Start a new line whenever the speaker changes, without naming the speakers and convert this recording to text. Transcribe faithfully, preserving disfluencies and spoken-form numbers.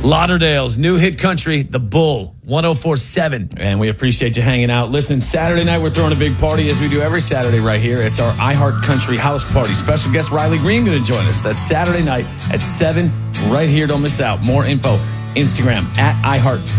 Lauderdale's new hit country, The Bull, one oh four point seven. And we appreciate you hanging out. Listen, Saturday night, we're throwing a big party as we do every Saturday right here. It's our iHeart Country House Party. Special guest Riley Green going to join us. That's Saturday night at seven right here. Don't miss out. More info, Instagram at iHeart.